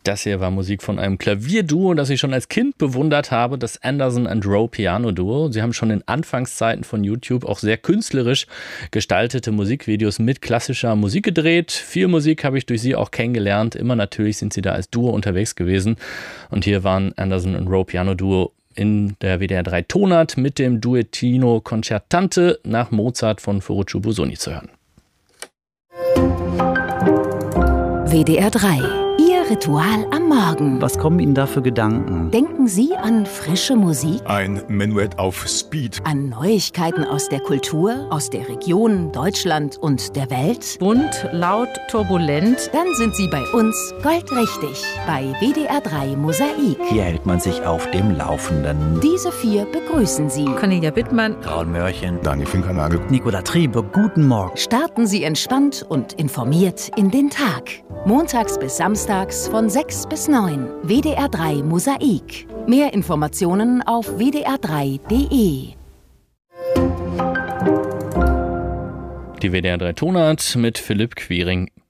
Das hier war Musik von einem Klavierduo, das ich schon als Kind bewundert habe, das Anderson & Rowe Piano Duo. Sie haben schon in Anfangszeiten von YouTube auch sehr künstlerisch gestaltete Musikvideos mit klassischer Musik gedreht. Viel Musik habe ich durch sie auch kennengelernt. Immer natürlich sind sie da als Duo unterwegs gewesen. Und hier waren Anderson & Rowe Piano Duo in der WDR 3 Tonart mit dem Duettino Concertante nach Mozart von Ferruccio Busoni zu hören. WDR 3. Ihr Ritual am Morgen. Was kommen Ihnen da für Gedanken? Denken Sie an frische Musik? Ein Menuett auf Speed. An Neuigkeiten aus der Kultur, aus der Region, Deutschland und der Welt? Bunt, laut, turbulent. Dann sind Sie bei uns goldrichtig. Bei WDR 3 Mosaik. Hier hält man sich auf dem Laufenden. Diese 4 begrüßen Sie. Cornelia Bittmann, Raul Mörchen, Daniel Finkernagel, Nicola Triebe, guten Morgen. Starten Sie entspannt und informiert in den Tag. Montags bis samstags von 6 bis 9. WDR 3 Mosaik. Mehr Informationen auf wdr3.de. Die WDR 3 Tonart mit Philipp Quiring